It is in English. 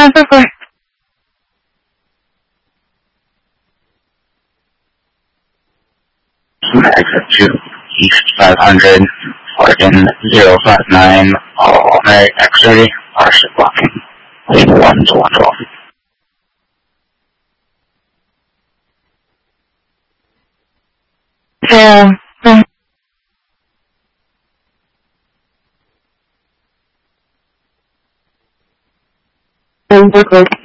November. Exit 2, East 500, Oregon 059, all American X-30, partially blocking, lead 1 to 112. Work